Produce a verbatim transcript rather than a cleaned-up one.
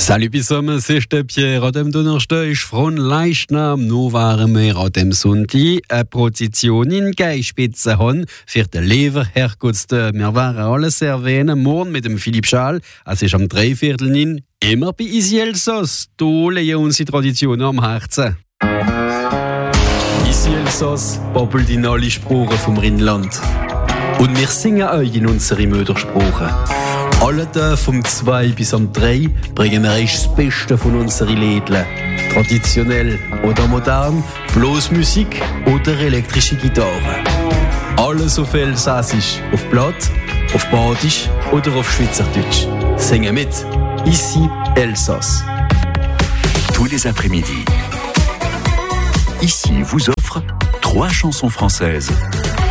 Salut zusammen, es ist der Pierre. An dem Donnerstag ist von Leichnam. Nun waren wir an dem Sonntag eine Prozession in Geispitze haben für den Leverherrgottsdag. Wir waren alles erwähnen, morgen mit dem Philipp Schall. Es ist am Dreiviertel in immer bei Isi Elsass. Da legen unsere Traditionen am Herzen. Isi Elsass babbelt in alle Sprachen vom Rheinland. Und wir singen euch in unsere Muttersprache. Alle Tage vom zwei bis am drei bringen wir euch das Beste von unseren Lädlen. Traditionell oder modern, bloß Musik oder elektrische Gitarre. Alles auf Elsassisch, auf Platt, auf Badisch oder auf Schweizerdeutsch. Singen mit. Ici Elsass. Tous les après-midi. Ici vous offre trois chansons françaises.